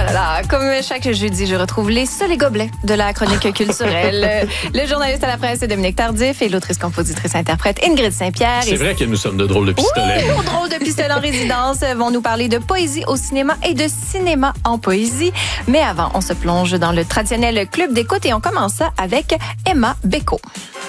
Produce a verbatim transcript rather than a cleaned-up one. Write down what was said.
Voilà, comme chaque jeudi, je retrouve les seuls gobelets de la chronique culturelle. Le journaliste à la presse, Dominique Tardif, et l'autrice, compositrice, interprète, Ingrid Saint-Pierre. C'est vrai que nous sommes de drôles de pistolets. Oui, nos drôles de pistolets en résidence vont nous parler de poésie au cinéma et de cinéma en poésie. Mais avant, on se plonge dans le traditionnel club d'écoute et on commence ça avec Emma Bécaud.